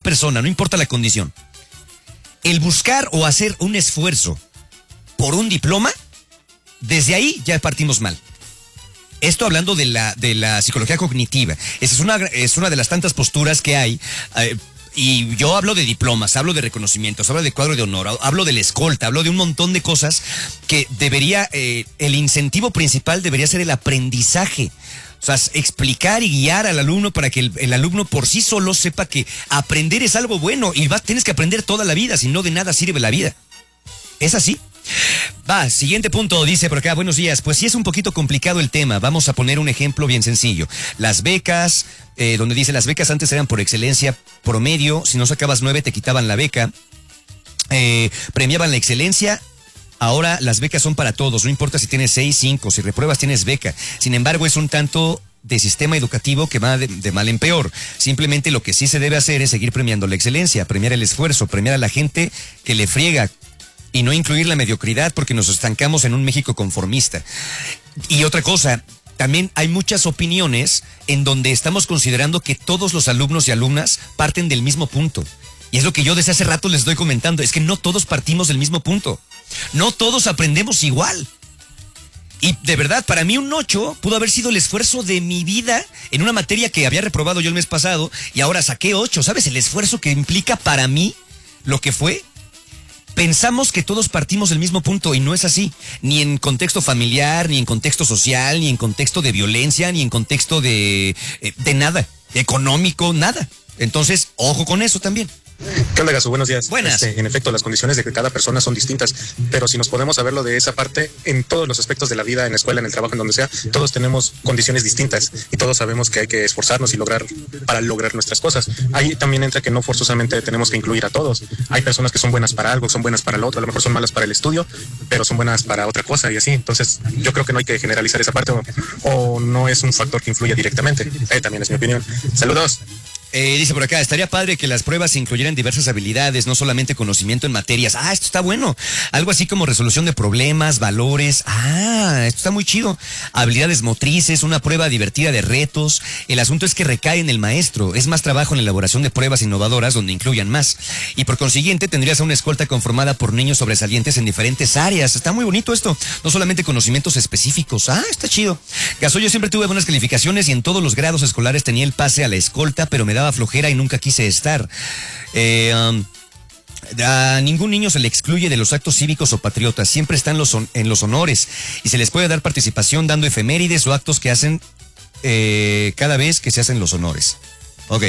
persona, no importa la condición, el buscar o hacer un esfuerzo por un diploma, desde ahí ya partimos mal. Esto hablando de la psicología cognitiva. Esa es una de las tantas posturas que hay. Y yo hablo de diplomas, hablo de reconocimientos, hablo de cuadro de honor, hablo de la escolta, hablo de un montón de cosas que debería, el incentivo principal debería ser el aprendizaje. O sea, explicar y guiar al alumno para que el alumno por sí solo sepa que aprender es algo bueno y tienes que aprender toda la vida, si no de nada sirve la vida. ¿Es así? Va, siguiente punto, dice por acá, buenos días. Pues sí es un poquito complicado el tema. Vamos a poner un ejemplo bien sencillo. Las becas, donde dice las becas antes eran por excelencia promedio. Si no sacabas 9 te quitaban la beca. Premiaban la excelencia. Ahora las becas son para todos. No importa si tienes 6, 5, si repruebas tienes beca. Sin embargo, es un tanto de sistema educativo que va de mal en peor. Simplemente lo que sí se debe hacer es seguir premiando la excelencia, premiar el esfuerzo, premiar a la gente que le friega, y no incluir la mediocridad porque nos estancamos en un México conformista. Y otra cosa, también hay muchas opiniones en donde estamos considerando que todos los alumnos y alumnas parten del mismo punto. Y es lo que yo desde hace rato les estoy comentando, es que no todos partimos del mismo punto. No todos aprendemos igual. Y de verdad, para mí un 8 pudo haber sido el esfuerzo de mi vida en una materia que había reprobado yo el mes pasado y ahora saqué 8. ¿Sabes el esfuerzo que implica para mí lo que fue? Pensamos que todos partimos del mismo punto y no es así, ni en contexto familiar, ni en contexto social, ni en contexto de violencia, ni en contexto de nada, económico, nada. Entonces, ojo con eso también. ¿Qué onda, Gaso? Buenos días. Buenas. En efecto, las condiciones de cada persona son distintas, pero si nos podemos saberlo de esa parte, en todos los aspectos de la vida, en la escuela, en el trabajo, en donde sea, todos tenemos condiciones distintas y todos sabemos que hay que esforzarnos y lograr nuestras cosas. Ahí también entra que no forzosamente tenemos que incluir a todos. Hay personas que son buenas para algo, son buenas para lo otro, a lo mejor son malas para el estudio, pero son buenas para otra cosa y así. Entonces, yo creo que no hay que generalizar esa parte o no es un factor que influya directamente. También es mi opinión. Saludos. Dice por acá, estaría padre que las pruebas incluyeran diversas habilidades, no solamente conocimiento en materias. Esto está bueno. Algo así como resolución de problemas, valores. Esto está muy chido. Habilidades motrices, una prueba divertida de retos. El asunto es que recae en el maestro. Es más trabajo en la elaboración de pruebas innovadoras donde incluyan más. Y por consiguiente tendrías a una escolta conformada por niños sobresalientes en diferentes áreas. Está muy bonito esto. No solamente conocimientos específicos. Está chido. Gaso, yo siempre tuve buenas calificaciones y en todos los grados escolares tenía el pase a la escolta, pero me daba flojera y nunca quise estar. A ningún niño se le excluye de los actos cívicos o patriotas, siempre están en los honores y se les puede dar participación dando efemérides o actos que hacen cada vez que se hacen los honores. Ok.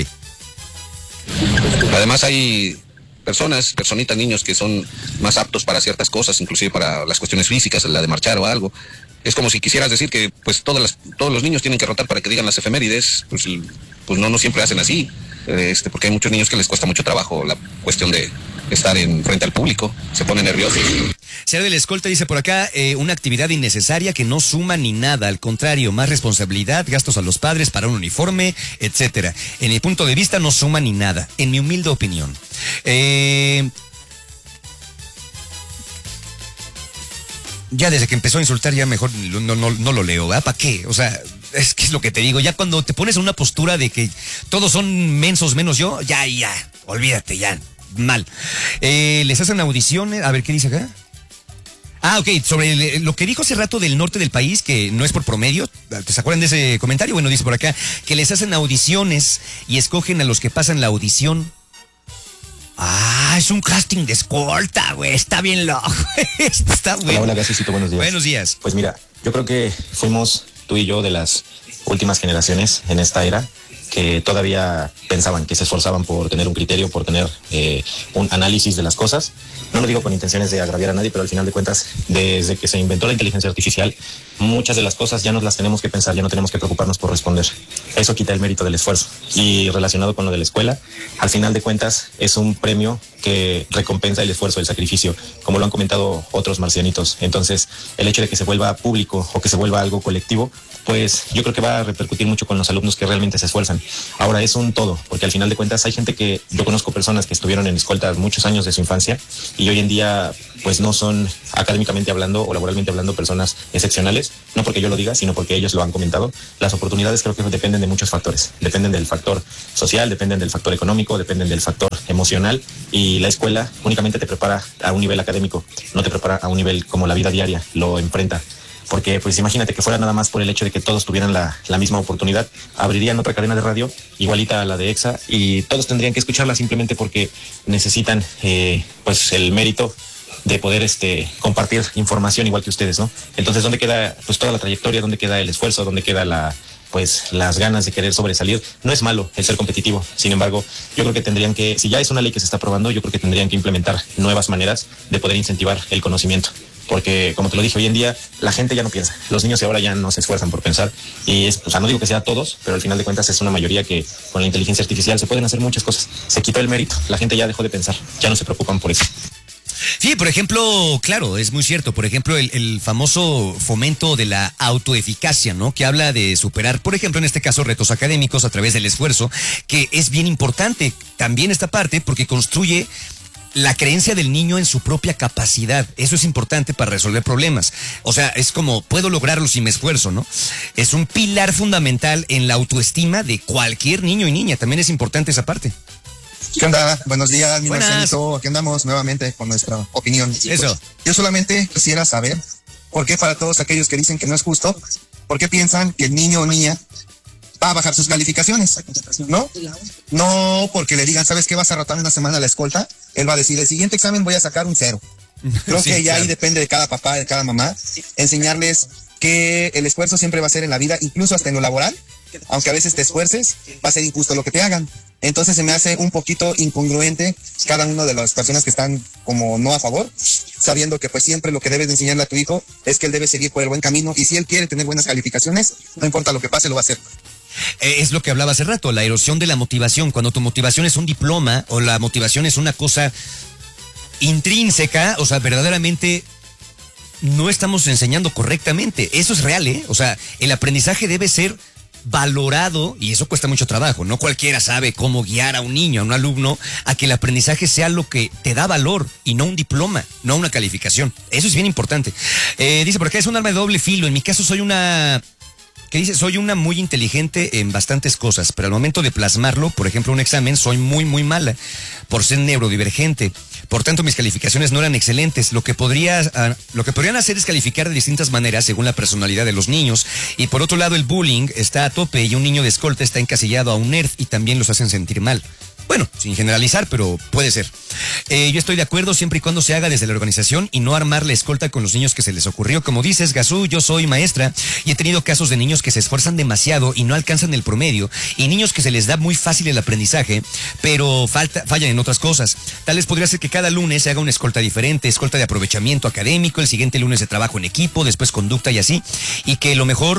Además hay personitas, niños que son más aptos para ciertas cosas, inclusive para las cuestiones físicas, la de marchar o algo. Es como si quisieras decir que pues todos los niños tienen que rotar para que digan las efemérides, pues no siempre hacen así, porque hay muchos niños que les cuesta mucho trabajo la cuestión de estar frente al público, se ponen nerviosos. Ser de la escolta, dice por acá, una actividad innecesaria que no suma ni nada, al contrario, más responsabilidad, gastos a los padres para un uniforme, etcétera. En mi punto de vista no suma ni nada, en mi humilde opinión. Ya desde que empezó a insultar ya mejor no lo leo, ¿verdad? ¿Para qué? O sea, es que es lo que te digo, ya cuando te pones en una postura de que todos son mensos menos yo, ya, olvídate, ya, mal. Les hacen audiciones, a ver, ¿qué dice acá? Ok, sobre lo que dijo hace rato del norte del país, que no es por promedio, ¿se acuerdan de ese comentario? Bueno, dice por acá, que les hacen audiciones y escogen a los que pasan la audición. Es un casting de escolta, güey. Está bien loco. Está bueno. Hola, Gasecito, buenos días. Buenos días. Pues mira, yo creo que fuimos tú y yo de las últimas generaciones en esta era que todavía pensaban, que se esforzaban por tener un criterio, por tener un análisis de las cosas. No lo digo con intenciones de agraviar a nadie, pero al final de cuentas, desde que se inventó la inteligencia artificial, muchas de las cosas ya no las tenemos que pensar, ya no tenemos que preocuparnos por responder. Eso quita el mérito del esfuerzo. Y relacionado con lo de la escuela, al final de cuentas es un premio que recompensa el esfuerzo, el sacrificio, como lo han comentado otros marcianitos. Entonces, el hecho de que se vuelva público o que se vuelva algo colectivo, pues yo creo que va a repercutir mucho con los alumnos que realmente se esfuerzan. Ahora es un todo, porque al final de cuentas hay gente que, yo conozco personas que estuvieron en escolta muchos años de su infancia y hoy en día pues no son académicamente hablando o laboralmente hablando personas excepcionales, no porque yo lo diga, sino porque ellos lo han comentado. Las oportunidades creo que dependen de muchos factores, dependen del factor social, dependen del factor económico, dependen del factor emocional, y la escuela únicamente te prepara a un nivel académico, no te prepara a un nivel como la vida diaria lo enfrenta. Porque pues imagínate que fuera nada más por el hecho de que todos tuvieran la misma oportunidad, abrirían otra cadena de radio igualita a la de EXA y todos tendrían que escucharla simplemente porque necesitan pues el mérito de poder compartir información igual que ustedes, ¿no? Entonces, ¿dónde queda pues toda la trayectoria? ¿Dónde queda el esfuerzo? ¿Dónde queda las ganas de querer sobresalir? No es malo el ser competitivo, sin embargo, yo creo que tendrían que, si ya es una ley que se está aprobando, yo creo que tendrían que implementar nuevas maneras de poder incentivar el conocimiento. Porque, como te lo dije, hoy en día la gente ya no piensa. Los niños de ahora ya no se esfuerzan por pensar. Y o sea, no digo que sea todos, pero al final de cuentas es una mayoría que con la inteligencia artificial se pueden hacer muchas cosas. Se quitó el mérito. La gente ya dejó de pensar. Ya no se preocupan por eso. Sí, por ejemplo, claro, es muy cierto. Por ejemplo, el famoso fomento de la autoeficacia, ¿no? Que habla de superar, por ejemplo, en este caso, retos académicos a través del esfuerzo, que es bien importante también esta parte porque construye la creencia del niño en su propia capacidad. Eso es importante para resolver problemas. O sea, es como, puedo lograrlo si me esfuerzo, ¿no? Es un pilar fundamental en la autoestima de cualquier niño y niña. También es importante esa parte. ¿Qué onda? Buenos días, mi Buenas. Marcelito. Aquí andamos nuevamente con nuestra opinión. Eso. Yo solamente quisiera saber por qué para todos aquellos que dicen que no es justo, por qué piensan que el niño o niña va a bajar sus calificaciones, ¿no? No porque le digan, ¿sabes qué? Vas a rotar una semana a la escolta. Él va a decir, el siguiente examen voy a sacar un 0. Creo Sí, que ya claro. ahí depende de cada papá, de cada mamá, enseñarles que el esfuerzo siempre va a ser en la vida, incluso hasta en lo laboral, aunque a veces te esfuerces, va a ser injusto lo que te hagan. Entonces se me hace un poquito incongruente cada una de las personas que están como no a favor, sabiendo que pues siempre lo que debes de enseñarle a tu hijo es que él debe seguir por el buen camino y si él quiere tener buenas calificaciones, no importa lo que pase, lo va a hacer. Es lo que hablaba hace rato, la erosión de la motivación. Cuando tu motivación es un diploma o la motivación es una cosa intrínseca, o sea, verdaderamente no estamos enseñando correctamente. Eso es real, ¿eh? O sea, el aprendizaje debe ser valorado y eso cuesta mucho trabajo. No cualquiera sabe cómo guiar a un niño, a un alumno, a que el aprendizaje sea lo que te da valor y no un diploma, no una calificación. Eso es bien importante. Dice por acá, es un arma de doble filo. En mi caso soy una muy inteligente en bastantes cosas, pero al momento de plasmarlo, por ejemplo, un examen, soy muy, muy mala por ser neurodivergente. Por tanto, mis calificaciones no eran excelentes. Lo que podrían hacer es calificar de distintas maneras según la personalidad de los niños. Y por otro lado, el bullying está a tope y un niño de escolta está encasillado a un nerd y también los hacen sentir mal. Bueno, sin generalizar, pero puede ser. Yo estoy de acuerdo siempre y cuando se haga desde la organización y no armar la escolta con los niños que se les ocurrió. Como dices, Gazú, yo soy maestra y he tenido casos de niños que se esfuerzan demasiado y no alcanzan el promedio y niños que se les da muy fácil el aprendizaje, pero fallan en otras cosas. Tal vez podría ser que cada lunes se haga una escolta diferente, escolta de aprovechamiento académico, el siguiente lunes de trabajo en equipo, después conducta y así, y que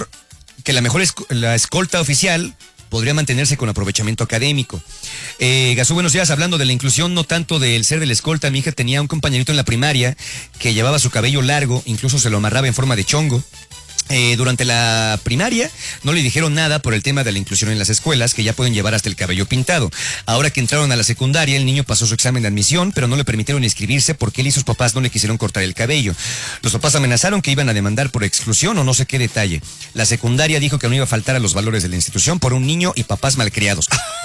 la escolta oficial podría mantenerse con aprovechamiento académico. Gazú, buenos días. Hablando de la inclusión, no tanto del ser de la escolta, mi hija tenía un compañerito en la primaria que llevaba su cabello largo, incluso se lo amarraba en forma de chongo. Durante la primaria no le dijeron nada por el tema de la inclusión en las escuelas, que ya pueden llevar hasta el cabello pintado. Ahora que entraron a la secundaria, el niño pasó su examen de admisión, pero no le permitieron inscribirse porque él y sus papás no le quisieron cortar el cabello. Los papás amenazaron que iban a demandar por exclusión o no sé qué detalle. La secundaria dijo que no iba a faltar a los valores de la institución por un niño y papás malcriados.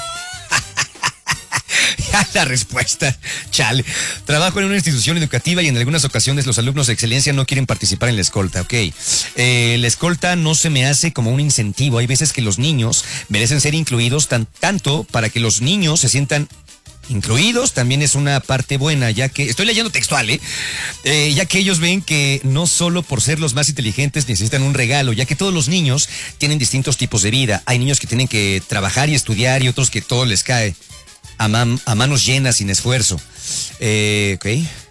La respuesta, chale. Trabajo en una institución educativa y en algunas ocasiones los alumnos de excelencia no quieren participar en la escolta, ok. La escolta no se me hace como un incentivo. Hay veces que los niños merecen ser incluidos tanto para que los niños se sientan incluidos, también es una parte buena, ya que, estoy leyendo textual, ya que ellos ven que no solo por ser los más inteligentes necesitan un regalo, ya que todos los niños tienen distintos tipos de vida. Hay niños que tienen que trabajar y estudiar y otros que todo les cae a manos llenas, sin esfuerzo. Ok.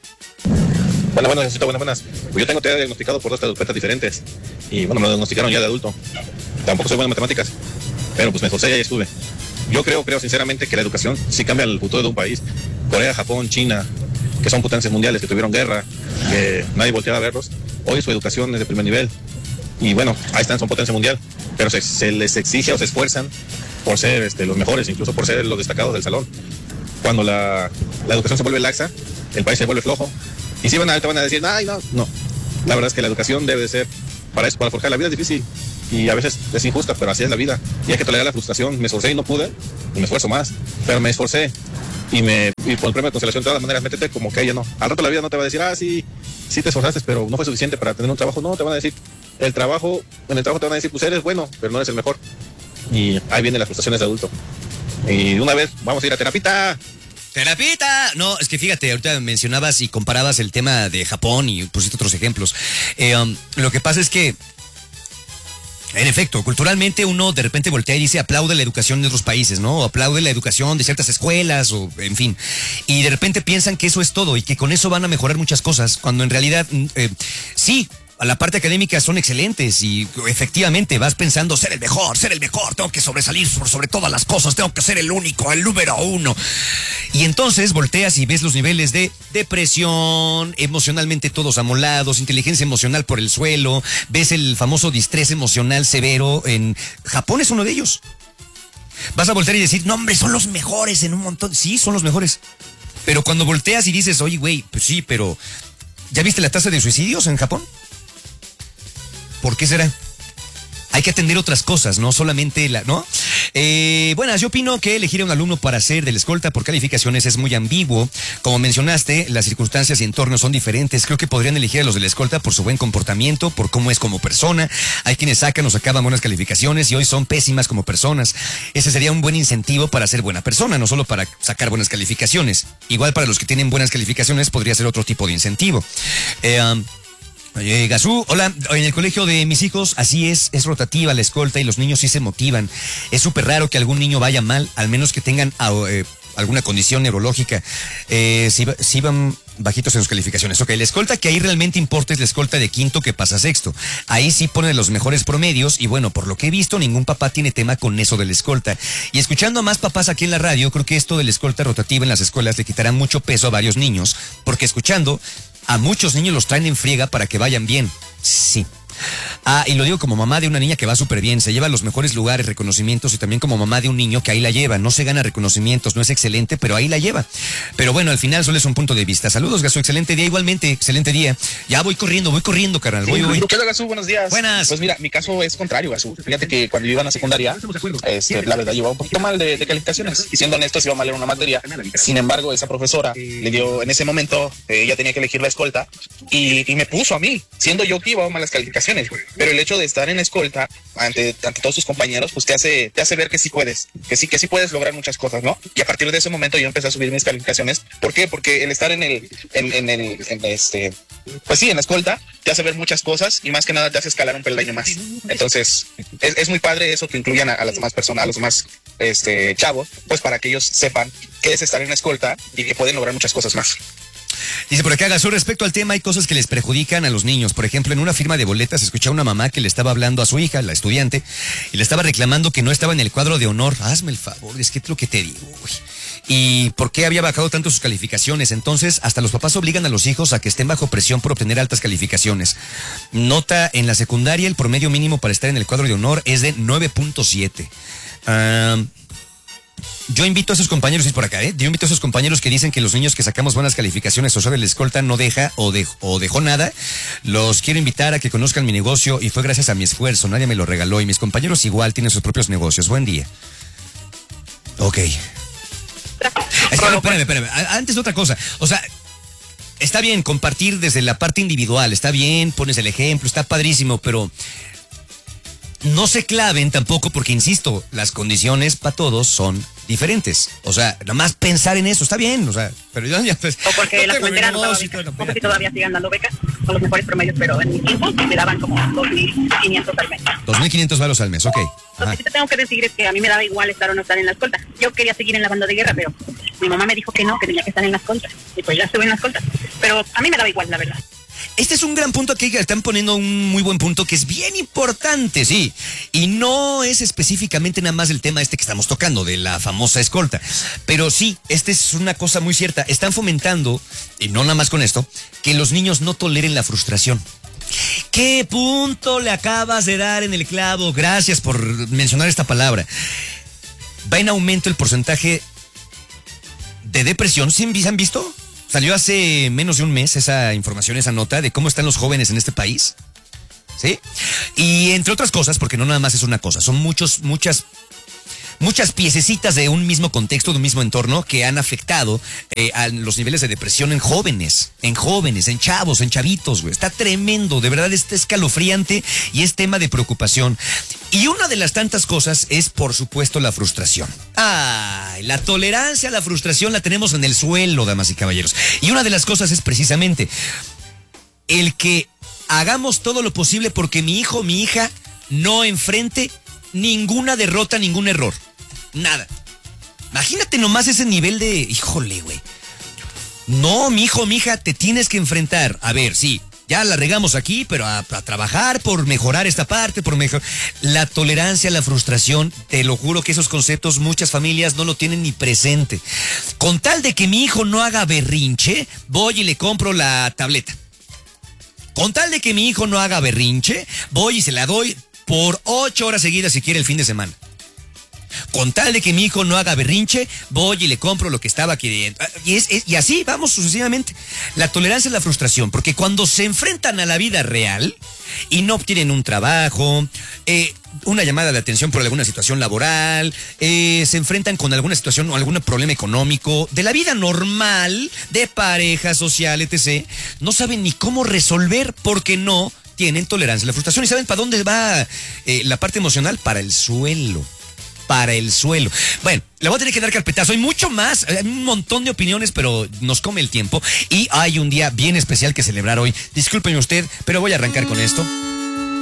Buenas. Pues yo tengo TEA diagnosticado por 2 pedopetas diferentes. Y bueno, me lo diagnosticaron ya de adulto. Tampoco soy bueno en matemáticas, pero pues me esforcé y ahí estuve. Yo creo sinceramente que la educación sí cambia el futuro de un país. Corea, Japón, China, que son potencias mundiales, que tuvieron guerra, que nadie volteaba a verlos. Hoy su educación es de primer nivel. Y bueno, ahí están, son potencia mundial. Pero se les exige o se esfuerzan por ser los mejores, incluso por ser los destacados del salón. Cuando la educación se vuelve laxa, el país se vuelve flojo. Y si van a decir, ay, no. La verdad es que la educación debe ser para eso, para forjar. La vida es difícil y a veces es injusta, pero así es la vida. Y hay que tolerar la frustración. Me esforcé y no pude, y me esfuerzo más. Pero me esforcé y por el premio de consolación de todas maneras, métete como que ella no. Al rato la vida no te va a decir, sí te esforzaste, pero no fue suficiente para tener un trabajo. No, te van a decir, en el trabajo te van a decir, pues eres bueno, pero no eres el mejor. Y ahí vienen las frustraciones de adulto. Y de una vez, vamos a ir a terapita. ¡Terapita! No, es que fíjate, ahorita mencionabas y comparabas el tema de Japón y pusiste otros ejemplos. Lo que pasa es que, en efecto, culturalmente uno de repente voltea y dice aplaude la educación de otros países, ¿no? O aplaude la educación de ciertas escuelas, o en fin. Y de repente piensan que eso es todo y que con eso van a mejorar muchas cosas, cuando en realidad, sí, a la parte académica son excelentes y efectivamente vas pensando ser el mejor, tengo que sobresalir por sobre todas las cosas, tengo que ser el único, el número uno. Y entonces volteas y ves los niveles de depresión, emocionalmente todos amolados, inteligencia emocional por el suelo, ves el famoso distrés emocional severo. En Japón es uno de ellos. Vas a voltear y decir, no hombre, son los mejores en un montón. Sí, son los mejores. Pero cuando volteas y dices, oye güey, pues sí, pero ¿ya viste la tasa de suicidios en Japón? ¿Por qué será? Hay que atender otras cosas, no solamente ¿no? Bueno, yo opino que elegir a un alumno para ser de la escolta por calificaciones es muy ambiguo. Como mencionaste, las circunstancias y entornos son diferentes. Creo que podrían elegir a los de la escolta por su buen comportamiento, por cómo es como persona. Hay quienes sacan o sacaban buenas calificaciones y hoy son pésimas como personas. Ese sería un buen incentivo para ser buena persona, no solo para sacar buenas calificaciones. Igual para los que tienen buenas calificaciones podría ser otro tipo de incentivo. Gazú, hola, en el colegio de mis hijos así es rotativa la escolta y los niños sí se motivan. Es súper raro que algún niño vaya mal, al menos que tengan alguna condición neurológica. Sí van bajitos en sus calificaciones. Ok, la escolta que ahí realmente importa es la escolta de quinto que pasa a sexto. Ahí sí ponen los mejores promedios y bueno, por lo que he visto, ningún papá tiene tema con eso de la escolta. Y escuchando a más papás aquí en la radio, creo que esto de la escolta rotativa en las escuelas le quitará mucho peso a varios niños, porque escuchando a muchos niños los traen en friega para que vayan bien. Sí. Y lo digo como mamá de una niña que va súper bien, se lleva a los mejores lugares, reconocimientos, y también como mamá de un niño que ahí la lleva. No se gana reconocimientos, no es excelente, pero ahí la lleva. Pero bueno, al final solo es un punto de vista. Saludos, Gazú, excelente día, igualmente, excelente día. Ya voy corriendo, carnal. Voy. ¿Qué tal, Gazú? Buenos días. Buenas. Pues mira, mi caso es contrario, Gazú. Fíjate que cuando yo iba a la secundaria, la verdad llevaba un poquito mal de calificaciones. Y siendo honestos, iba mal en una materia. Sin embargo, esa profesora le dio, en ese momento, ella tenía que elegir la escolta y me puso a mí, siendo yo que iba a malas calificaciones. Pero el hecho de estar en escolta ante todos tus compañeros, pues te hace ver que sí puedes, que sí puedes lograr muchas cosas, ¿no? Y a partir de ese momento yo empecé a subir mis calificaciones. ¿Por qué? Porque el estar pues sí, en la escolta te hace ver muchas cosas y más que nada te hace escalar un peldaño más. Entonces, es muy padre eso, que incluyan a las demás personas, a los demás chavos, pues para que ellos sepan qué es estar en la escolta y que pueden lograr muchas cosas más. Dice por acá, Gazú, respecto al tema, hay cosas que les perjudican a los niños. Por ejemplo, en una firma de boletas escuché a una mamá que le estaba hablando a su hija, la estudiante, y le estaba reclamando que no estaba en el cuadro de honor. Hazme el favor, es que es lo que te digo, güey. Y por qué había bajado tanto sus calificaciones. Entonces, hasta los papás obligan a los hijos a que estén bajo presión por obtener altas calificaciones. Nota, en la secundaria el promedio mínimo para estar en el cuadro de honor es de 9.7. Yo invito a esos compañeros, es por acá, yo invito a esos compañeros que dicen que los niños que sacamos buenas calificaciones o sea de la escolta no deja o dejó nada. Los quiero invitar a que conozcan mi negocio y fue gracias a mi esfuerzo, nadie me lo regaló y mis compañeros igual tienen sus propios negocios. Buen día. Ok. Espérame. Antes de otra cosa, o sea, está bien compartir desde la parte individual, está bien, pones el ejemplo, está padrísimo, pero no se claven tampoco porque, insisto, las condiciones para todos son diferentes. O sea, nada más pensar en eso, está bien, o sea, pero yo ya pues, o porque la frontera no daba becas, no sé si todavía sigan dando becas con los mejores promedios, pero en mi tiempo me daban como 2.500 al mes. 2.500 varos al mes, ok. Lo que sí te tengo que decir es que a mí me daba igual estar o no estar en la escolta. Yo quería seguir en la banda de guerra, pero mi mamá me dijo que no, que tenía que estar en la escolta. Y pues ya estuve en la escolta. Pero a mí me daba igual, la verdad. Este es un gran punto que están poniendo, un muy buen punto que es bien importante, sí. Y no es específicamente nada más el tema que estamos tocando, de la famosa escolta. Pero sí, esta es una cosa muy cierta. Están fomentando, y no nada más con esto, que los niños no toleren la frustración. ¿Qué punto le acabas de dar en el clavo? Gracias por mencionar esta palabra. Va en aumento el porcentaje de depresión. ¿Sí han visto? Salió hace menos de un mes esa información, esa nota de cómo están los jóvenes en este país. ¿Sí? Y entre otras cosas, porque no nada más es una cosa, son muchas muchas piececitas de un mismo contexto, de un mismo entorno que han afectado a los niveles de depresión en jóvenes, en chavos, en chavitos, güey. Está tremendo, de verdad está escalofriante y es tema de preocupación. Y una de las tantas cosas es, por supuesto, la frustración. Ay, la tolerancia a la frustración la tenemos en el suelo, damas y caballeros. Y una de las cosas es precisamente el que hagamos todo lo posible porque mi hijo, mi hija no enfrente ninguna derrota, ningún error. Nada. Imagínate nomás ese nivel de... Híjole, güey. No, mi hijo, mi hija, te tienes que enfrentar. A ver, sí, ya la regamos aquí, pero a trabajar por mejorar esta parte, por mejorar... La tolerancia a la frustración, te lo juro que esos conceptos muchas familias no lo tienen ni presente. Con tal de que mi hijo no haga berrinche, voy y le compro la tableta. Con tal de que mi hijo no haga berrinche, voy y se la doy por 8 horas seguidas si quiere el fin de semana. Con tal de que mi hijo no haga berrinche, voy y le compro lo que estaba queriendo. Y así vamos sucesivamente. La tolerancia es la frustración, porque cuando se enfrentan a la vida real y no obtienen un trabajo, una llamada de atención por alguna situación laboral, se enfrentan con alguna situación o algún problema económico, de la vida normal, de pareja, social, etc., no saben ni cómo resolver porque no tienen tolerancia a la frustración. ¿Y saben para dónde va la parte emocional? Para el suelo. Para el suelo. Bueno, le voy a tener que dar carpetazo. Hay mucho más, hay un montón de opiniones, pero nos come el tiempo. Y hay un día bien especial que celebrar hoy. Discúlpeme usted, pero voy a arrancar con esto.